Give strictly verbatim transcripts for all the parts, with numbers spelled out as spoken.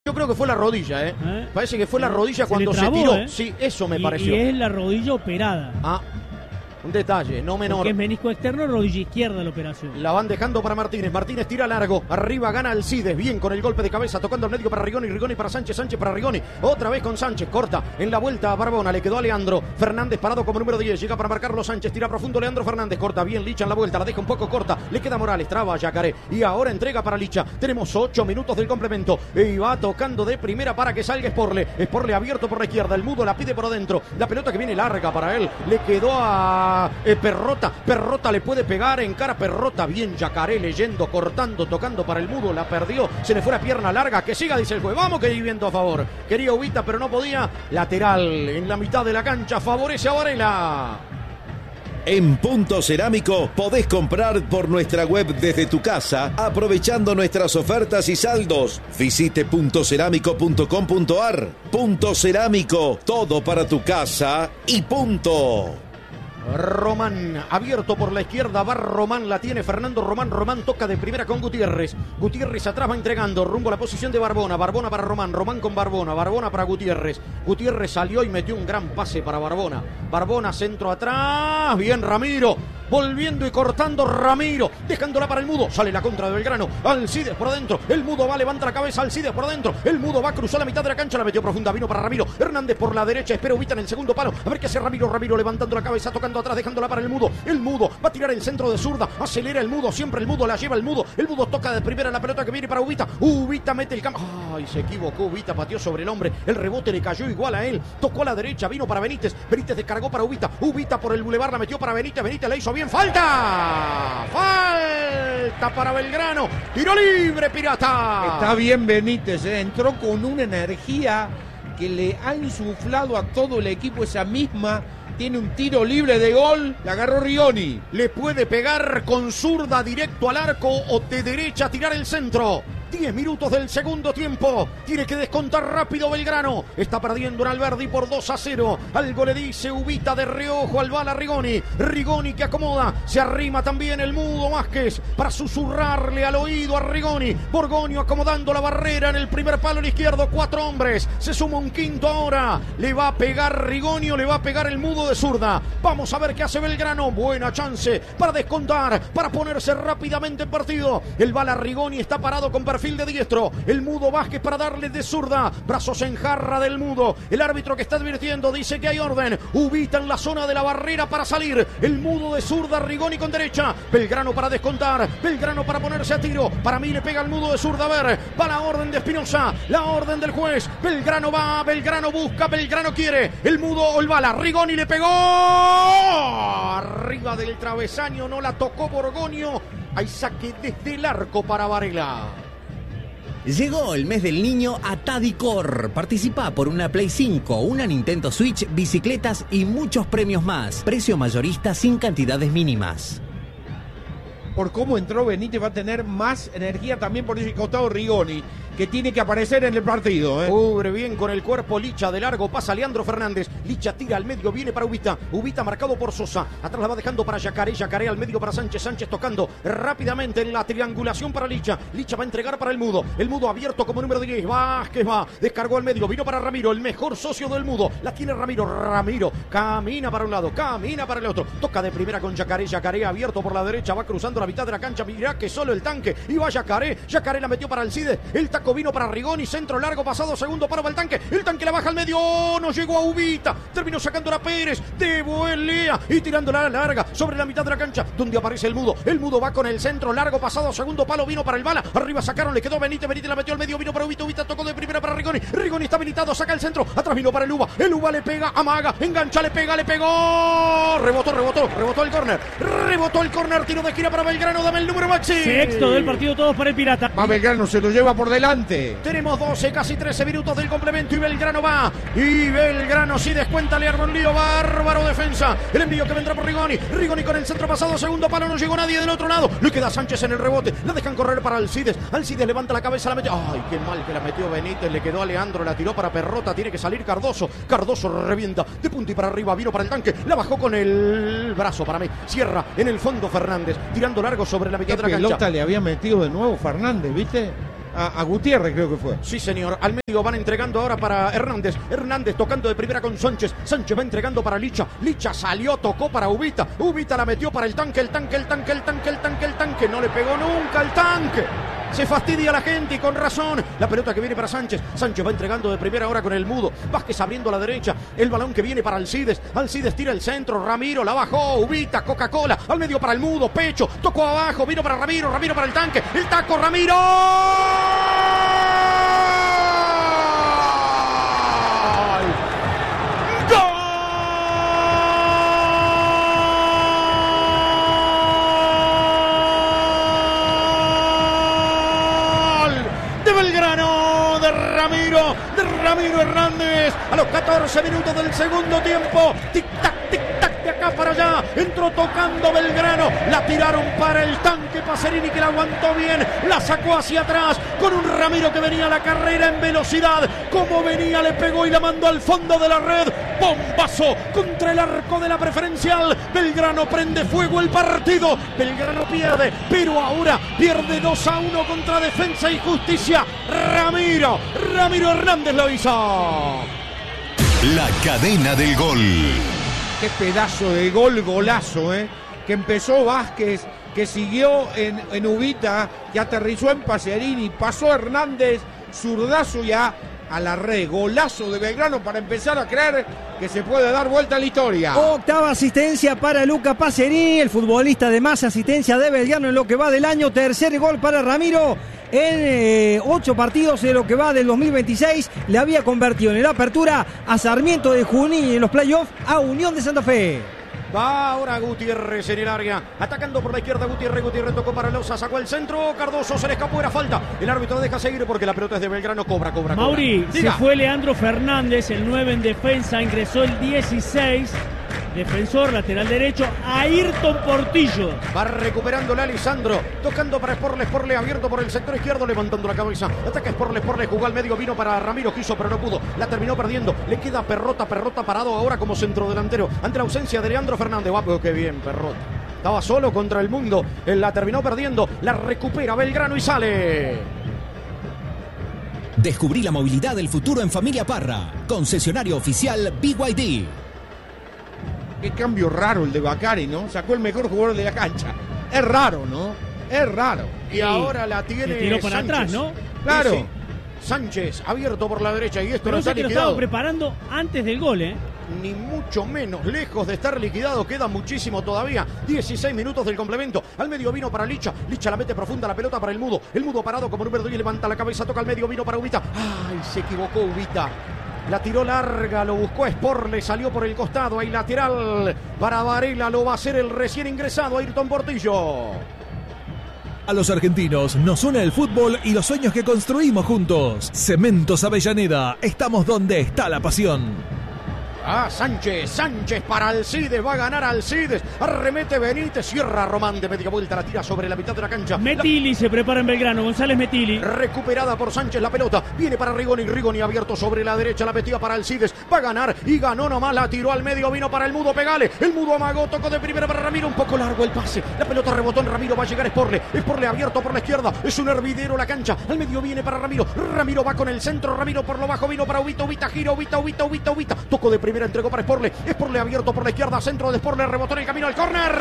Yo creo que fue la rodilla, ¿eh? ¿Eh? Parece que fue la rodilla se cuando trabó, se tiró. ¿eh? Sí, eso me y, pareció. Y es la rodilla operada. Ah, un detalle, no menor. Porque es menisco externo, rodilla izquierda la operación. La van dejando para Martínez. Martínez tira largo. Arriba gana Alcides. Bien con el golpe de cabeza. Tocando al medio para Rigoni. Rigoni para Sánchez. Sánchez para Rigoni. Otra vez con Sánchez. Corta en la vuelta a Barbona. Le quedó a Leandro Fernández parado como número diez. Llega para marcarlo Sánchez. Tira profundo Leandro Fernández. Corta bien Licha en la vuelta. La deja un poco corta. Le queda Morales. Traba a Yacaré. Y ahora entrega para Licha. Tenemos ocho minutos del complemento. Y va tocando de primera para que salga Sporle. Sporle abierto por la izquierda. El Mudo la pide por adentro. La pelota que viene larga para él. Le quedó a eh, Perro. Perrota, Perrota le puede pegar en cara. Perrota, bien Yacaré leyendo, cortando, tocando para el Mudo, la perdió, se le fue la pierna larga, que siga, dice el juez, vamos que hay viento a favor, quería Ubita pero no podía, lateral en la mitad de la cancha, favorece a Varela. En Punto Cerámico podés comprar por nuestra web desde tu casa, aprovechando nuestras ofertas y saldos. Visite punto cerámico punto com punto ar. Punto Cerámico, todo para tu casa y punto. Román, abierto por la izquierda, va Román, la tiene Fernando Román, Román toca de primera con Gutiérrez, Gutiérrez atrás va entregando, rumbo a la posición de Barbona, Barbona para Román, Román con Barbona, Barbona para Gutiérrez, Gutiérrez salió y metió un gran pase para Barbona, Barbona centro atrás, bien Ramiro, volviendo y cortando Ramiro, dejándola para el Mudo, sale la contra de Belgrano, Alcides por adentro, el Mudo va, levanta la cabeza, Alcides por adentro, el Mudo va, cruzó la mitad de la cancha, la metió profunda, vino para Ramiro, Hernández por la derecha, espera Ubita en el segundo palo, a ver qué hace Ramiro, Ramiro levantando la cabeza, tocando atrás, dejándola para el Mudo, el Mudo va a tirar el centro de zurda, acelera el Mudo, siempre el Mudo la lleva el Mudo, el Mudo toca de primera la pelota que viene para Ubita, Ubita mete el campo, ay, se equivocó Ubita, pateó sobre el hombre, el rebote le cayó igual a él, tocó a la derecha, vino para Benítez, Benítez descargó para Ubita, Ubita por el bulevar la metió para Benítez, Benítez la hizo bien, falta, falta para Belgrano, tiro libre Pirata. Está bien Benítez, ¿eh? Entró con una energía que le ha insuflado a todo el equipo esa misma. Tiene un tiro libre de gol, la agarró Rigoni. Le puede pegar con zurda directo al arco o de derecha tirar el centro. diez minutos del segundo tiempo. Tiene que descontar rápido Belgrano. Está perdiendo en Alberdi por dos a cero. Algo le dice Ubita de reojo al bala Rigoni. Rigoni que acomoda. Se arrima también el Mudo Vázquez para susurrarle al oído a Rigoni. Borgoño acomodando la barrera en el primer palo al izquierdo. Cuatro hombres. Se suma un quinto ahora. Le va a pegar Rigoni o le va a pegar el Mudo de zurda. Vamos a ver qué hace Belgrano. Buena chance para descontar, para ponerse rápidamente en partido. El bala Rigoni está parado con perfil de diestro, el Mudo Vázquez para darle de zurda, brazos en jarra del Mudo, el árbitro que está advirtiendo dice que hay orden, Ubita en la zona de la barrera para salir, el Mudo de zurda, Rigoni con derecha, Belgrano para descontar, Belgrano para ponerse a tiro, para mí le pega el Mudo de zurda, a ver, va la orden de Espinosa, la orden del juez, Belgrano va, Belgrano busca, Belgrano quiere, el Mudo o el bala, Rigoni le pegó, arriba del travesaño, no la tocó Borgoño, hay saque desde el arco para Varela. Llegó el mes del niño a Tadicor. Participa por una Play cinco, una Nintendo Switch, bicicletas y muchos premios más. Precio mayorista sin cantidades mínimas. Por cómo entró Benítez va a tener más energía también por ese costado Rigoni, que tiene que aparecer en el partido, ¿eh? Cubre bien con el cuerpo Licha, de largo pasa Leandro Fernández, Licha tira al medio, viene para Ubita, Ubita marcado por Sosa, atrás la va dejando para Yacaré, Yacaré al medio para Sánchez, Sánchez tocando rápidamente en la triangulación para Licha, Licha va a entregar para el Mudo, el Mudo abierto como número diez, Vázquez va, descargó al medio, vino para Ramiro, el mejor socio del Mudo, la tiene Ramiro, Ramiro, camina para un lado, camina para el otro, toca de primera con Yacaré, Yacaré abierto por la derecha, va cruzando la mitad de la cancha, mirá que solo el tanque, y va Yacaré, Yacaré la metió para Alcides, el taco vino para Rigoni, centro largo pasado, segundo paro para el tanque, el tanque la baja al medio, no llegó a Ubita, terminó sacando a Pérez, de Buelea y tirándola larga sobre la mitad de la cancha, donde aparece el Mudo, el Mudo va con el centro largo pasado, segundo palo, vino para el bala, arriba sacaron, le quedó Benítez, Benítez la metió al medio, vino para Ubita, Ubita tocó de primera para Rigoni, Rigoni está habilitado, saca el centro, atrás vino para el Uva, el Uva le pega, amaga, engancha, le pega, le pegó, rebotó, rebotó, rebotó el córner, rebotó el córner, tiro de esquina para Belgrano, dame el número Maxi. Sexto del partido, todos para el Pirata. Va Belgrano, se lo lleva por delante. Tenemos doce, casi trece minutos del complemento y Belgrano va. Y Belgrano sí descuenta, le arma un lío bárbaro defensa. El envío que vendrá por Rigoni. Rigoni con el centro pasado, segundo palo, no llegó nadie del otro lado. Le queda Sánchez en el rebote. La dejan correr para Alcides. Alcides levanta la cabeza, la mete. Ay, qué mal que la metió Benítez. Le quedó a Leandro, la tiró para Perrota. Tiene que salir Cardoso. Cardoso revienta de punta y para arriba. Vino para el tanque. La bajó con el brazo para mí. Cierra en el fondo Fernández. Tirando largo sobre la mitad ¿Qué de la cancha. pelota le había metido de nuevo Fernández, viste? a, a Gutiérrez, creo que fue. Sí, señor. Al medio van entregando ahora para Hernández. Hernández tocando de primera con Sánchez. Sánchez va entregando para Licha. Licha salió, tocó para Ubita. Ubita la metió para el tanque, el tanque, el tanque, el tanque, el tanque, el tanque. No le pegó nunca el tanque. Se fastidia la gente y con razón. La pelota que viene para Sánchez. Sánchez va entregando de primera ahora con el Mudo. Vázquez abriendo a la derecha. El balón que viene para Alcides. Alcides tira el centro. Ramiro la bajó. Ubita, Coca-Cola. Al medio para el Mudo. Pecho. Tocó abajo. Vino para Ramiro. Ramiro para el tanque. El taco. Ramiro. De Ramiro Hernández a los catorce minutos del segundo tiempo. Tic-tac, tic-tac, de acá para allá. Entró tocando Belgrano. La tiraron para el tanque Pacerini, que la aguantó bien. La sacó hacia atrás con un Ramiro que venía a la carrera en velocidad. Como venía, le pegó y la mandó al fondo de la red. Bombazo contra el arco de la preferencial. Belgrano prende fuego el partido. Belgrano pierde, pero ahora pierde dos a uno contra Defensa y Justicia. Ramiro, Ramiro Hernández lo hizo. La cadena del gol. Qué pedazo de gol, golazo, ¿eh? Que empezó Vázquez, que siguió en, en Ubita, que aterrizó en Pacerini, pasó Hernández, zurdazo ya a la red. Golazo de Belgrano para empezar a creer que se puede dar vuelta a la historia. Octava asistencia para Luca Pacerini, el futbolista de más asistencia de Belgrano en lo que va del año. Tercer gol para Ramiro en eh, ocho partidos de lo que va del dos mil veintiséis. Le había convertido en la apertura a Sarmiento de Junín y en los playoffs a Unión de Santa Fe. Va ahora Gutiérrez en el área, atacando por la izquierda Gutiérrez, Gutiérrez tocó para Loza, sacó el centro, Cardoso se le escapó, era falta, el árbitro deja seguir porque la pelota es de Belgrano, cobra, cobra, cobra. Mauri, Diga. se fue Leandro Fernández, el nueve en defensa, ingresó el dieciséis, defensor, lateral derecho, Ayrton Portillo. Va recuperando la Lisandro, tocando para Sporle, Sporle abierto por el sector izquierdo, levantando la cabeza, ataca Sporle, Sporle, jugó al medio, vino para Ramiro, quiso pero no pudo, la terminó perdiendo, le queda Perrota, Perrota parado ahora como centrodelantero, ante la ausencia de Leandro Fernández. Va, pero qué bien Perrota, estaba solo contra el mundo, él la terminó perdiendo, la recupera Belgrano y sale. Descubrí la movilidad del futuro en Familia Parra, concesionario oficial B Y D. Qué cambio raro el de Bacari, ¿no? Sacó el mejor jugador de la cancha. Es raro, ¿no? Es raro. Y sí, ahora la tiene se tiró para Sánchez. Atrás, ¿no? Claro. Sí, sí. Sánchez abierto por la derecha y esto Pero no está que lo liquidado. estaba preparando antes del gol, ¿eh? Ni mucho menos, lejos de estar liquidado, queda muchísimo todavía. dieciséis minutos del complemento. Al medio vino para Licha. Licha la mete profunda, la pelota para el Mudo. El Mudo parado como número diez, levanta la cabeza, toca al medio, vino para Ubita. ¡Ay! Se equivocó Ubita. La tiró larga, lo buscó Sporle, salió por el costado, hay lateral para Varela, lo va a hacer el recién ingresado Ayrton Portillo. A los argentinos nos une el fútbol y los sueños que construimos juntos. Cementos Avellaneda, estamos donde está la pasión. Ah, Sánchez, Sánchez para Alcides, va a ganar Alcides, arremete Benítez, cierra Román de media vuelta, la tira sobre la mitad de la cancha. Metili la... se prepara en Belgrano, González Metili. Recuperada por Sánchez la pelota, viene para Rigoni, Rigoni abierto sobre la derecha, la metía para Alcides, va a ganar y ganó nomás, la tiró al medio, vino para el Mudo, pegale, el Mudo amagó, tocó de primera para Ramiro, un poco largo el pase, la pelota rebotó en Ramiro, va a llegar Sporle, Sporle abierto por la izquierda, es un hervidero la cancha, al medio viene para Ramiro, Ramiro va con el centro, Ramiro por lo bajo, vino para Ubita, Ubita, gira, Ubita, Ubita, Ubita, Ubita, tocó de primera, entregó para Sporle, Sporle abierto por la izquierda, centro de Sporle, rebotó en el camino al córner.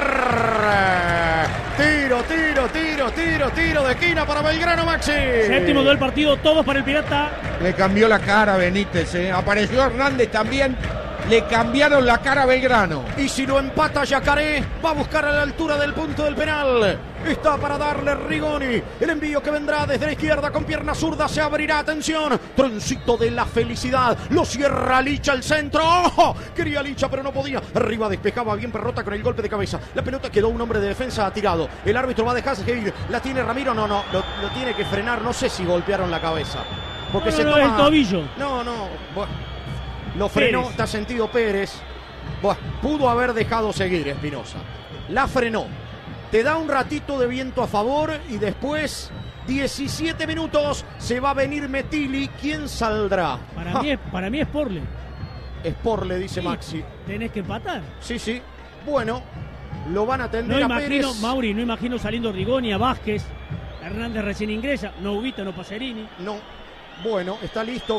Tiro, tiro, tiro, tiro, tiro de esquina para Belgrano, Maxi. Séptimo del partido, todos para el Pirata. Le cambió la cara a Benítez, ¿eh? Apareció Hernández también. Le cambiaron la cara a Belgrano. Y si lo empata Yacaré, va a buscar a la altura del punto del penal. Está para darle Rigoni. El envío que vendrá desde la izquierda con pierna zurda se abrirá. Atención. Troncito de la felicidad. Lo cierra Licha al centro. ¡Oh! Quería Licha, pero no podía. Arriba despejaba bien Perrota con el golpe de cabeza. La pelota quedó un hombre de defensa tirado. El árbitro va a dejarse ir. La tiene Ramiro. No, no. Lo, lo tiene que frenar. No sé si golpearon la cabeza. Porque no, se no, toma... el tobillo. No, no. Bueno. Lo frenó, Pérez. está sentido Pérez. Buah, pudo haber dejado seguir Espinosa. La frenó. Te da un ratito de viento a favor y después, diecisiete minutos, se va a venir Metili. ¿Quién saldrá? Para, Ja. mí, es, para mí es Sporle. Sporle, dice Sí, Maxi. Tenés que empatar. Sí, sí. Bueno, lo van a atender No a imagino, Pérez. Mauri, no imagino saliendo Rigoni a Vázquez. Hernández recién ingresa, no Ubita, no Pacerini. No. Bueno, está listo.